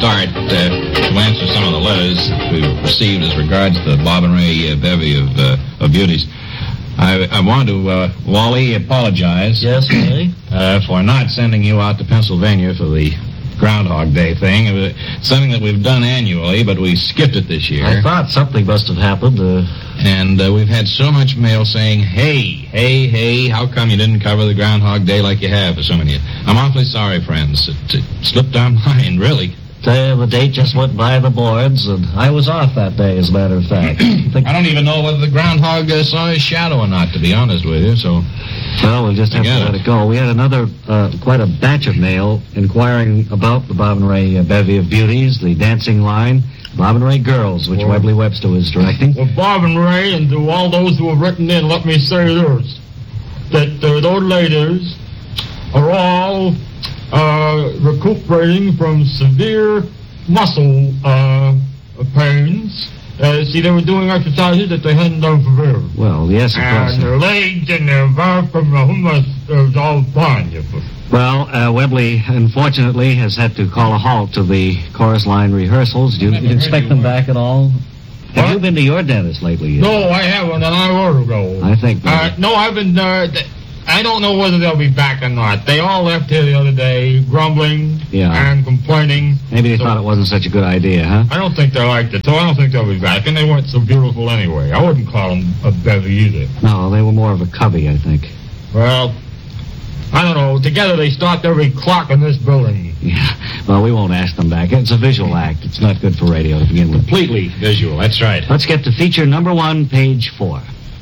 start to answer some of the letters we've received as regards the Bob and Ray bevy of beauties. I want to, Wally, apologize. Yes, Ray? For not sending you out to Pennsylvania for the Groundhog Day thing. It was something that we've done annually, but we skipped it this year. I thought something must have happened. And we've had so much mail saying, hey, how come you didn't cover the Groundhog Day like you have for so many years? I'm awfully sorry, friends. It slipped our mind, really. The date just went by the boards, and I was off that day, as a matter of fact. I don't even know whether the groundhog saw his shadow or not, to be honest with you, so... Well, we'll just have to let it go. We had another, quite a batch of mail inquiring about the Bob and Ray bevy of beauties, the dancing line, Bob and Ray Girls, which Webley Webster was directing. Well, Bob and Ray, and to all those who have written in, let me say this, that those ladies are all recuperating from severe muscle pains. See, they were doing exercises that they hadn't done for very. Well, yes, of course. And their legs and their back from the hummus is all fine. Well, Webley, unfortunately, has had to call a halt to the chorus line rehearsals. Do you expect them back at all? Have you been to your dentist lately? No, I haven't, and I ought to go. I think... no, I've been... I don't know whether they'll be back or not. They all left here the other day, grumbling and complaining. Maybe they thought it wasn't such a good idea, huh? I don't think they liked it, so I don't think they'll be back. And they weren't so beautiful anyway. I wouldn't call them a bevy either. No, they were more of a covey, I think. Well, I don't know. Together they stopped every clock in this building. Yeah. Well, we won't ask them back. It's a visual act. It's not good for radio to begin with. Completely visual, that's right. Let's get to feature number 1, page 4.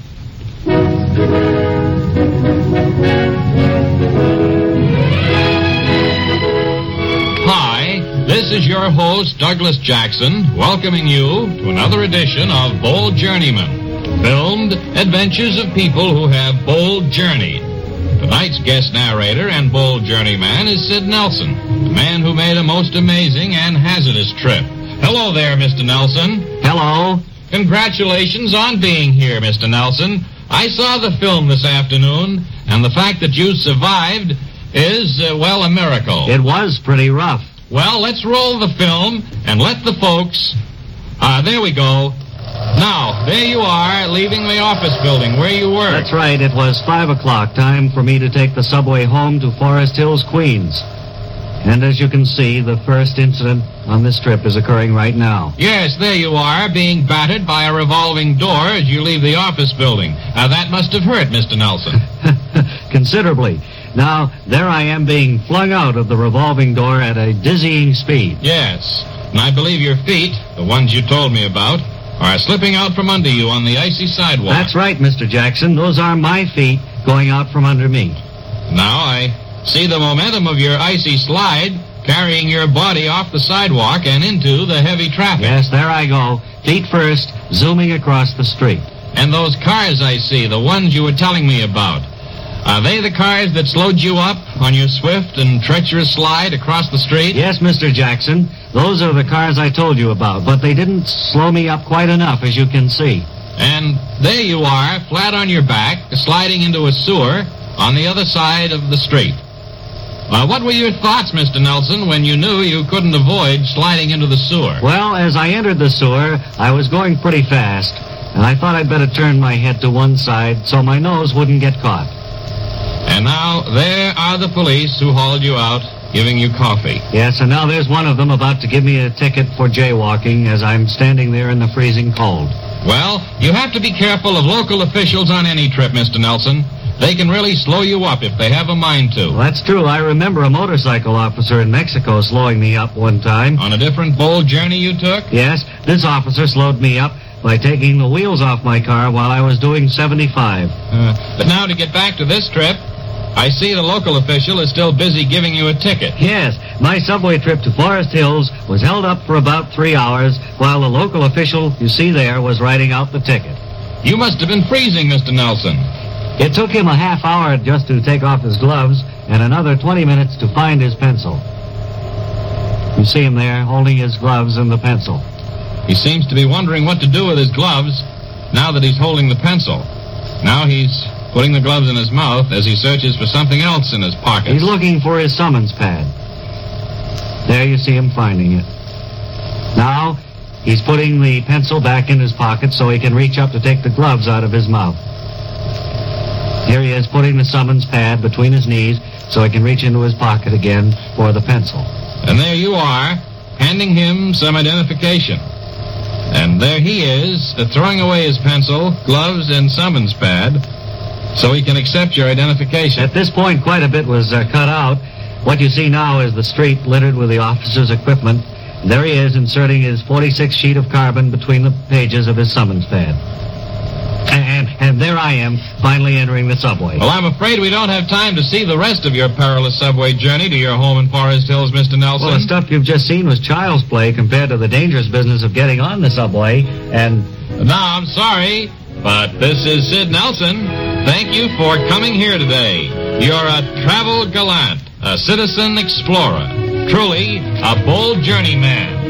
Hi, this is your host, Douglas Jackson, welcoming you to another edition of Bold Journeyman, filmed adventures of people who have bold journeyed. Tonight's guest narrator and bold journeyman is Sid Nelson, the man who made a most amazing and hazardous trip. Hello there, Mr. Nelson. Hello. Congratulations on being here, Mr. Nelson. I saw the film this afternoon, and the fact that you survived is, well, a miracle. It was pretty rough. Well, let's roll the film and let the folks... there we go. Now, there you are, leaving the office building where you were. That's right. It was 5 o'clock, time for me to take the subway home to Forest Hills, Queens. And as you can see, the first incident on this trip is occurring right now. Yes, there you are, being battered by a revolving door as you leave the office building. That must have hurt, Mr. Nelson. Considerably. Now, there I am being flung out of the revolving door at a dizzying speed. Yes, and I believe your feet, the ones you told me about, are slipping out from under you on the icy sidewalk. That's right, Mr. Jackson. Those are my feet going out from under me. Now I see the momentum of your icy slide carrying your body off the sidewalk and into the heavy traffic. Yes, there I go. Feet first, zooming across the street. And those cars I see, the ones you were telling me about, are they the cars that slowed you up on your swift and treacherous slide across the street? Yes, Mr. Jackson. Those are the cars I told you about, but they didn't slow me up quite enough, as you can see. And there you are, flat on your back, sliding into a sewer on the other side of the street. What were your thoughts, Mr. Nelson, when you knew you couldn't avoid sliding into the sewer? Well, as I entered the sewer, I was going pretty fast, and I thought I'd better turn my head to one side so my nose wouldn't get caught. And now there are the police who hauled you out, giving you coffee. Yes, and now there's one of them about to give me a ticket for jaywalking as I'm standing there in the freezing cold. Well, you have to be careful of local officials on any trip, Mr. Nelson. They can really slow you up if they have a mind to. Well, that's true. I remember a motorcycle officer in Mexico slowing me up one time. On a different bold journey you took? Yes, this officer slowed me up by taking the wheels off my car while I was doing 75. But now to get back to this trip, I see the local official is still busy giving you a ticket. Yes, my subway trip to Forest Hills was held up for about 3 hours while the local official you see there was writing out the ticket. You must have been freezing, Mr. Nelson. It took him a half hour just to take off his gloves and another 20 minutes to find his pencil. You see him there holding his gloves and the pencil. He seems to be wondering what to do with his gloves now that he's holding the pencil. Now he's putting the gloves in his mouth as he searches for something else in his pockets. He's looking for his summons pad. There you see him finding it. Now, he's putting the pencil back in his pocket so he can reach up to take the gloves out of his mouth. Here he is putting the summons pad between his knees so he can reach into his pocket again for the pencil. And there you are, handing him some identification. And there he is, throwing away his pencil, gloves, and summons pad so he can accept your identification. At this point, quite a bit was cut out. What you see now is the street littered with the officer's equipment. There he is, inserting his 46 sheet of carbon between the pages of his summons pad. And there I am, finally entering the subway. Well, I'm afraid we don't have time to see the rest of your perilous subway journey to your home in Forest Hills, Mr. Nelson. Well, the stuff you've just seen was child's play compared to the dangerous business of getting on the subway, and... Now, I'm sorry, but this is Sid Nelson. Thank you for coming here today. You're a travel gallant, a citizen explorer, truly a bold journeyman.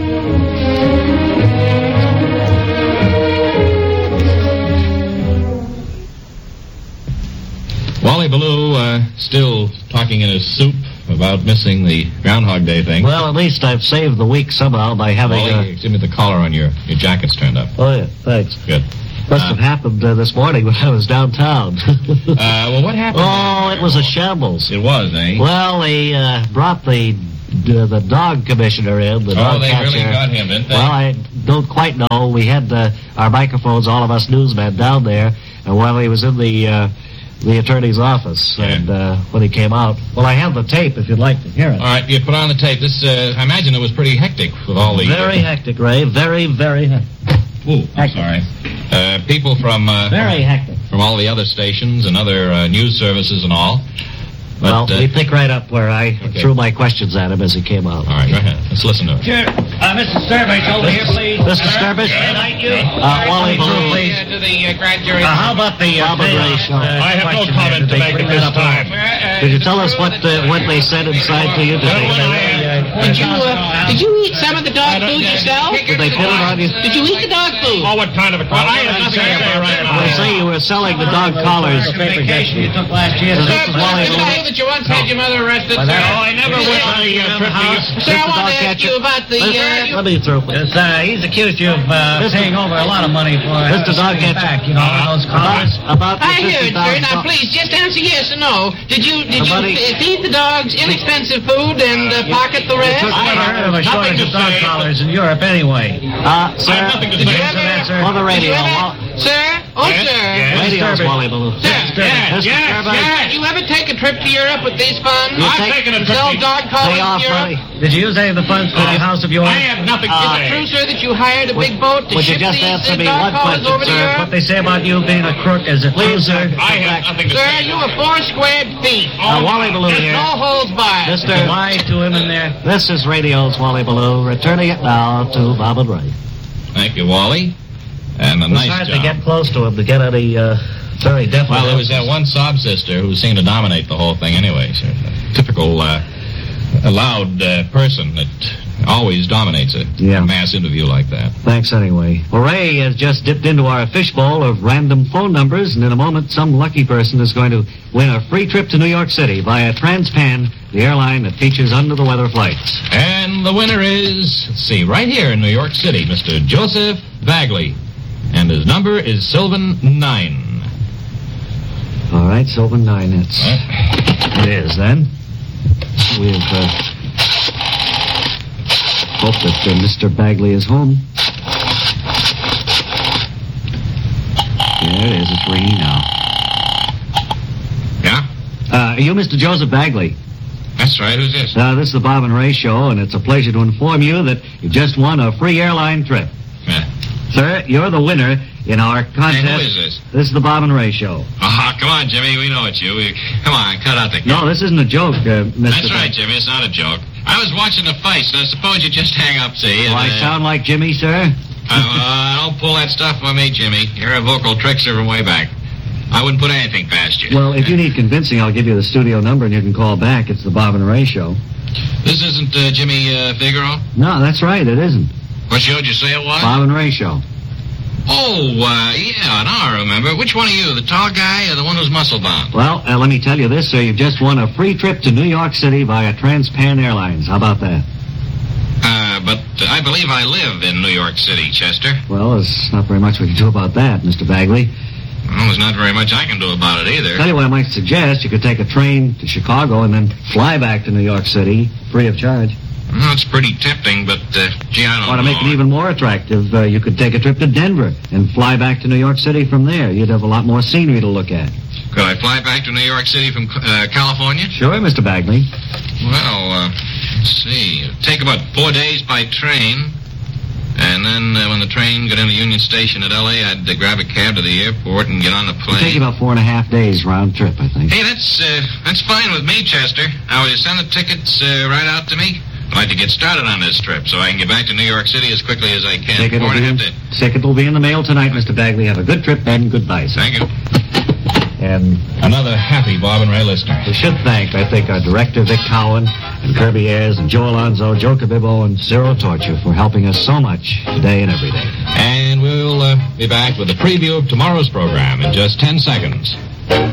Wally Ballou still talking in his soup about missing the Groundhog Day thing. Well, at least I've saved the week somehow by having... Wally, give me the collar on your jacket's turned up. Oh, yeah, thanks. Good. Must have happened this morning when I was downtown. Well, what happened? Oh, it was a shambles. It was, eh? Well, they brought the dog commissioner in, the dog catcher. Oh, they really got him, didn't they? Well, I don't quite know. We had our microphones, all of us newsmen, down there, and while he was in the attorney's office, and when he came out... Well, I have the tape if you'd like to hear it. All right, you put on the tape. This, I imagine it was pretty hectic with all the... Very hectic, Ray. Very, very hectic. Ooh, I'm sorry. People from... very hectic. From all the other stations and other news services and all. But, well, we pick right up where I threw my questions at him as he came out. All right, go ahead. Let's listen to it. Sure. Mr. Sturbridge, over here, please. Mr. Sturbridge? Good night, you. Wally Ballou, please. To the grand jury. How about the... I have no comment to make at this time. Did you tell us what they said inside to you? Did you eat some of the dog food yourself? Did they put it on you? Did you eat the dog food? Oh, what kind of a... Well, I have nothing to say right now. They say you were selling the dog collars. Vacation you took last year. So this is Wally Did you Ballou. say that you once had your mother arrested, sir? Oh, I never went on a trip to you. Sir, I want to ask you about the... Let me through, please. He's accused you of paying over a lot of money for... Mr. Dog Catcher. Back, you know, those collars. About the I heard, sir. Now, $50,000. please, just answer yes or no. Did you Somebody- feed the dogs inexpensive food and pocket the rest? I heard of a shortage of dog collars in Europe anyway. Sir, I have nothing to Did you say. ever... on the radio. Sir? Oh, sir. Radio's Wally Ballou. Sir. Mr. Sturbridge. Did you ever take a trip to Europe with these funds? I've taken a trip Sell to- dog collars Pay off, in Europe? buddy. Did you use any of the funds for the house of yours? I have nothing to Is say. it true, sir, that you hired a big boat to would you ship just these answer me dog one collars question, over to sir? Europe? What they say about you being a crook, is it true, Please, sir? I have nothing to Sir, say. you a four-squared thief. Wally Ballou here. No holds barred. Mr. Lie to him in there. This is radio's Wally Ballou, returning it now to Bob and Ray. Thank you, Wally. And a It's nice hard job. to get close to him to get any very definite... Well, there was that one sob sister who seemed to dominate the whole thing anyway. So a typical loud person that always dominates a mass interview like that. Thanks anyway. Well, Ray has just dipped into our fishbowl of random phone numbers, and in a moment some lucky person is going to win a free trip to New York City via Transpan, the airline that features under-the-weather flights. And the winner is, let's see, right here in New York City, Mr. Joseph Bagley. And his number is Sylvan 9. All right, Sylvan 9, it is then. We've hope that Mr. Bagley is home. There it is, it's ringing now. Yeah? Are you Mr. Joseph Bagley? That's right. Who's this? This is the Bob and Ray Show, and it's a pleasure to inform you that you just won a free airline trip. Yeah. Sir, you're the winner in our contest. Hey, who is this? This is the Bob and Ray Show. Oh, come on, Jimmy. We know it's you. Come on, cut out the... No, this isn't a joke, Mr. That's right, Jimmy. It's not a joke. I was watching the fights, and I suppose you just hang up, see? Do I sound like Jimmy, sir? Don't pull that stuff on me, Jimmy. You're a vocal trickster from way back. I wouldn't put anything past you. Well, if you need convincing, I'll give you the studio number and you can call back. It's the Bob and Ray Show. This isn't Jimmy Figaro? No, that's right. It isn't. What show did you say it was? Bob and Ray Show. Oh, yeah, now I remember. Which one are you, the tall guy or the one who's muscle-bound? Well, let me tell you this, sir. You've just won a free trip to New York City via Transpan Airlines. How about that? but I believe I live in New York City, Chester. Well, there's not very much we can do about that, Mr. Bagley. Well, there's not very much I can do about it either. Tell you what I might suggest. You could take a train to Chicago and then fly back to New York City free of charge. Well, it's pretty tempting, but, gee, I don't know. Or to make it even more attractive, you could take a trip to Denver and fly back to New York City from there. You'd have a lot more scenery to look at. Could I fly back to New York City from California? Sure, Mr. Bagley. Well, let's see. It'd take about 4 days by train. And then when the train got into Union Station at L.A., I'd grab a cab to the airport and get on the plane. It'd take you about 4.5 days round trip, I think. Hey, that's fine with me, Chester. Now, will you send the tickets right out to me? I'd like to get started on this trip so I can get back to New York City as quickly as I can. Ticket will be in the mail tonight, Mr. Bagley. Have a good trip and goodbye, sir. Thank you. And another happy Bob and Ray listener. We should thank, I think, our director, Vic Cowan, and Kirby Ayers, and Joe Alonzo, Joe Cabibbo, and Cyril Torture for helping us so much today and every day. And we'll be back with a preview of tomorrow's program in just 10 seconds.